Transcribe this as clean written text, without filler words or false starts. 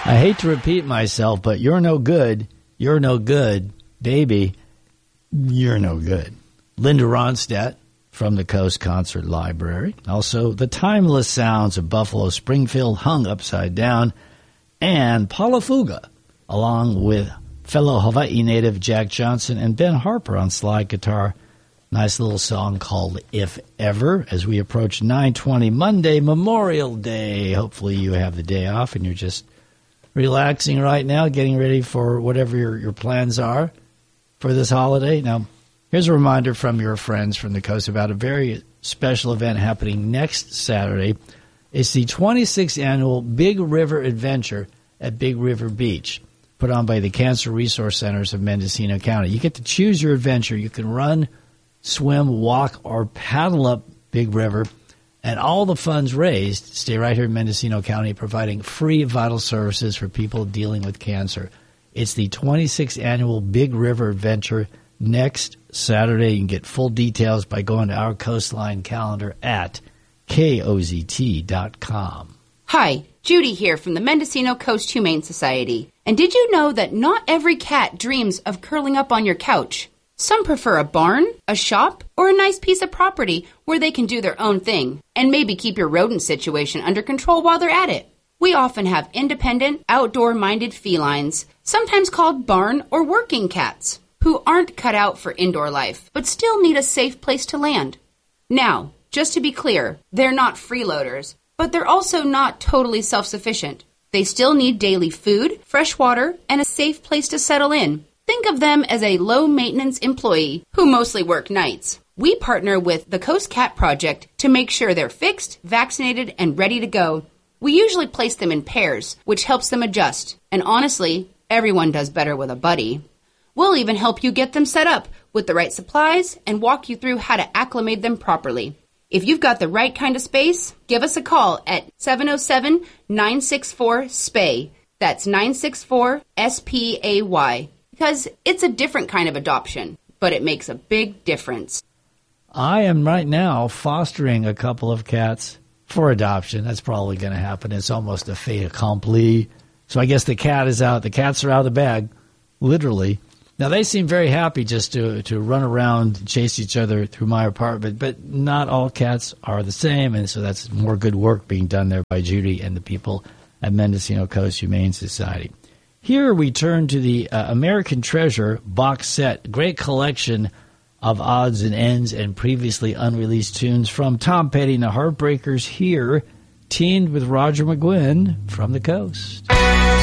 I hate to repeat myself, but you're no good. You're no good. Baby, you're no good. Linda Ronstadt from the Coast Concert Library. Also, the timeless sounds of Buffalo Springfield hung upside down. And Paula Fuga, along with fellow Hawaii native Jack Johnson and Ben Harper on slide guitar. Nice little song called If Ever as we approach 9/20 Monday, Memorial Day. Hopefully you have the day off and you're just relaxing right now, getting ready for whatever your plans are for this holiday. Now, here's a reminder from your friends from the coast about a very special event happening next Saturday. It's the 26th annual Big River Adventure at Big River Beach, put on by the Cancer Resource Centers of Mendocino County. You get to choose your adventure. You can run, swim, walk, or paddle up Big River, and all the funds raised stay right here in Mendocino County, providing free vital services for people dealing with cancer. It's the 26th annual Big River Adventure next Saturday. You can get full details by going to our Coastline calendar at kozt.com. Hi, Judy here from the Mendocino Coast Humane Society. And did you know that not every cat dreams of curling up on your couch? Some prefer a barn, a shop, or a nice piece of property where they can do their own thing and maybe keep your rodent situation under control while they're at it. We often have independent, outdoor-minded felines, sometimes called barn or working cats, who aren't cut out for indoor life, but still need a safe place to land. Now, just to be clear, they're not freeloaders, but they're also not totally self-sufficient. They still need daily food, fresh water, and a safe place to settle in. Think of them as a low-maintenance employee who mostly work nights. We partner with the Coast Cat Project to make sure they're fixed, vaccinated, and ready to go. We usually place them in pairs, which helps them adjust. And honestly, everyone does better with a buddy. We'll even help you get them set up with the right supplies and walk you through how to acclimate them properly. If you've got the right kind of space, give us a call at 707-964-SPAY. That's 964-SPAY. Because it's a different kind of adoption, but it makes a big difference. I am right now fostering a couple of cats for adoption. That's probably going to happen. It's almost a fait accompli. So I guess the cats are out of the bag, literally. Now, they seem very happy just to run around and chase each other through my apartment, but not all cats are the same, and so that's more good work being done there by Judy and the people at Mendocino Coast Humane Society. Here we turn to the American Treasure box set, great collection of odds and ends and previously unreleased tunes from Tom Petty and the Heartbreakers here, teamed with Roger McGuinn from the coast.